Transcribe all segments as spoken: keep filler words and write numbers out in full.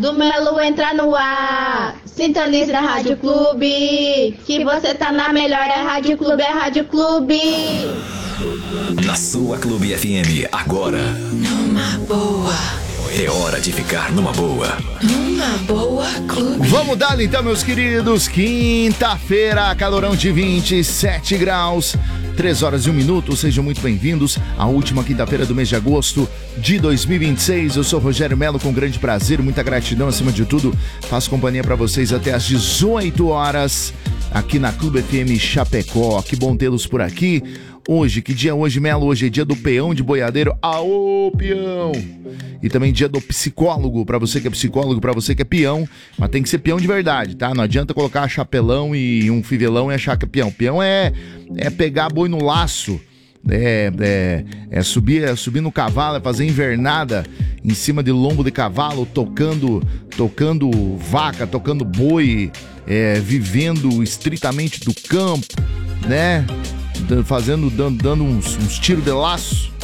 do Melo entra no ar. Sintoniza a Rádio Clube, que você tá na melhor, é Rádio Clube, é Rádio Clube. Na sua Clube F M, agora. Numa boa. É hora de ficar numa boa. Numa boa Clube. Vamos dar então, meus queridos. Quinta-feira, calorão de vinte e sete graus. três horas e um minuto, sejam muito bem-vindos à última quinta-feira do mês de agosto de dois mil e vinte e seis. Eu sou Rogério Melo, com grande prazer, muita gratidão acima de tudo. Faço companhia para vocês até às dezoito horas aqui na Clube F M Chapecó. Que bom tê-los por aqui. Hoje, que dia é hoje, Melo? Hoje é dia do peão de boiadeiro. Aô, peão! E também dia do psicólogo, pra você que é psicólogo, pra você que é peão, mas tem que ser peão de verdade, tá? Não adianta colocar chapelão e um fivelão e achar que é peão. Peão é, é pegar boi no laço, é, é, é, subir, é subir no cavalo, é fazer invernada em cima de lombo de cavalo, tocando, tocando vaca, tocando boi, é, vivendo estritamente do campo, né? Fazendo, dando, dando uns, uns tiros de laço.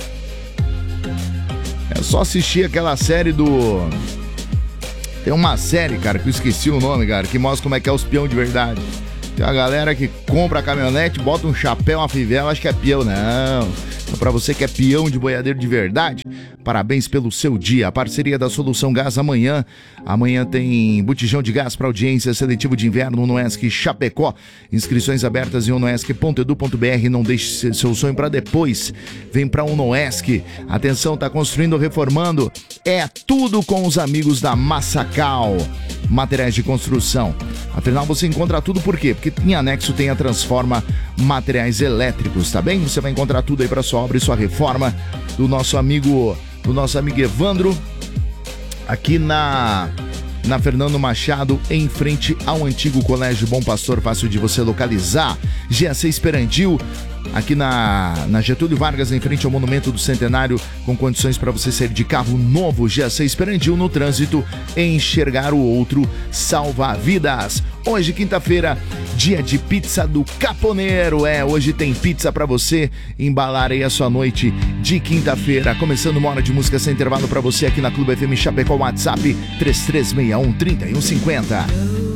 É só assistir aquela série do... Tem uma série, cara, que eu esqueci o nome, cara, que mostra como é que é os peão de verdade. Tem uma galera que compra a caminhonete, bota um chapéu, uma fivela, acho que é peão. Não. Então, pra você que é peão de boiadeiro de verdade, parabéns pelo seu dia. A parceria da Solução Gás amanhã. Amanhã tem botijão de gás para audiência seletivo de inverno no Unoesc Chapecó. Inscrições abertas em unoesc ponto edu ponto br. Não deixe seu sonho para depois. Vem para Unoesc. Atenção, tá construindo ou reformando? É tudo com os amigos da Massacal Materiais de Construção. Afinal, você encontra tudo por quê? Porque em anexo tem a Transforma Materiais Elétricos, tá bem? Você vai encontrar tudo aí para sua obra e sua reforma do nosso amigo, do nosso amigo Evandro, aqui na, na Fernando Machado, em frente ao antigo Colégio Bom Pastor, fácil de você localizar. G A C Esperandil, aqui na, na Getúlio Vargas, em frente ao Monumento do Centenário, com condições para você sair de carro novo. G A C Esperandil, no trânsito, enxergar o outro salva vidas. Hoje, quinta-feira, dia de pizza do Caponeiro. É, hoje tem pizza pra você embalar aí a sua noite de quinta-feira. Começando uma hora de música sem intervalo pra você aqui na Clube F M Chapecó. WhatsApp três três seis um, três um cinco zero.